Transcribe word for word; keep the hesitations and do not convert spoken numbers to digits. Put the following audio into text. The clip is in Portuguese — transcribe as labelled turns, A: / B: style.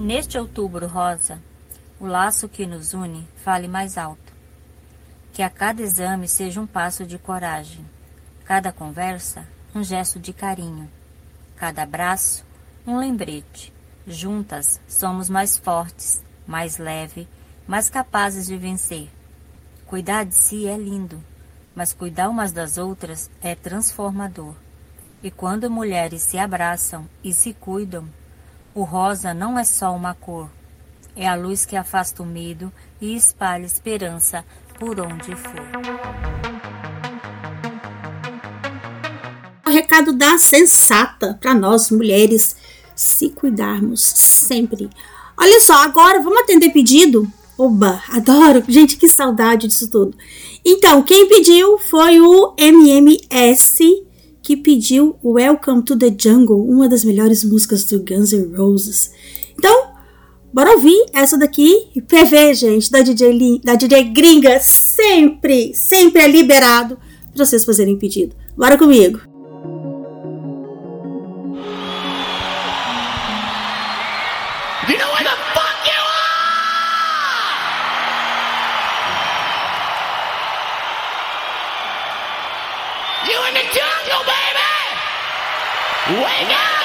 A: neste outubro rosa, o laço que nos une fale mais alto. Que a cada exame seja um passo de coragem, cada conversa um gesto de carinho, cada abraço um lembrete. Juntas somos mais fortes, mais leve, mais capazes de vencer. Cuidar de si é lindo, mas cuidar umas das outras é transformador. E quando mulheres se abraçam e se cuidam, o rosa não é só uma cor, é a luz que afasta o medo e espalha esperança por onde for.
B: O recado da sensata para nós mulheres se cuidarmos sempre. Olha só, agora vamos atender pedido? Oba, adoro! Gente, que saudade disso tudo. Então, quem pediu foi o M M S, que pediu Welcome to the Jungle, uma das melhores músicas do Guns N' Roses. Então, bora ouvir essa daqui. P V, gente, da D J, da D J gringa, sempre, sempre é liberado para vocês fazerem pedido. Bora comigo!
C: You know where the fuck you are? You in the jungle, baby! Wake up!